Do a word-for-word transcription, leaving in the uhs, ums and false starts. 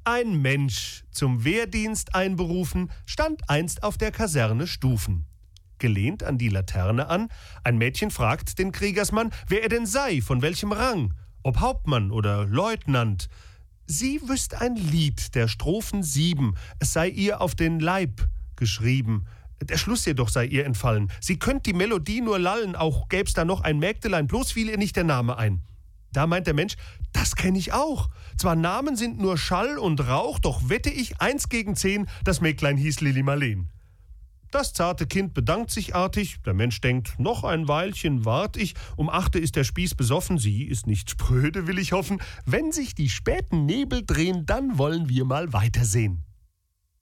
Ein Mensch, zum Wehrdienst einberufen, stand einst auf der Kaserne Stufen. Gelehnt an die Laterne an, ein Mädchen fragt den Kriegersmann, wer er denn sei, von welchem Rang, ob Hauptmann oder Leutnant. Sie wüsst ein Lied der Strophen sieben, es sei ihr auf den Leib geschrieben. Der Schluss jedoch sei ihr entfallen. Sie könnt die Melodie nur lallen, auch gäb's da noch ein Mägdelein, bloß fiel ihr nicht der Name ein. Da meint der Mensch, das kenn ich auch. Zwar Namen sind nur Schall und Rauch, doch wette ich eins gegen zehn, das Mägdlein hieß Lili Marleen. Das zarte Kind bedankt sich artig, der Mensch denkt, noch ein Weilchen wart ich, um achte ist der Spieß besoffen, sie ist nicht spröde, will ich hoffen. Wenn sich die späten Nebel drehen, dann wollen wir mal weitersehen.